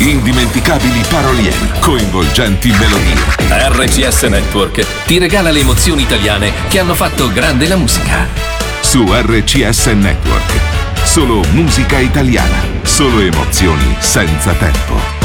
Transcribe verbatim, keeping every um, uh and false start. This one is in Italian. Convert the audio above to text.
indimenticabili paroliere, coinvolgenti melodie. R C S Network ti regala le emozioni italiane che hanno fatto grande la musica. Su R C S Network, solo musica italiana, solo emozioni senza tempo.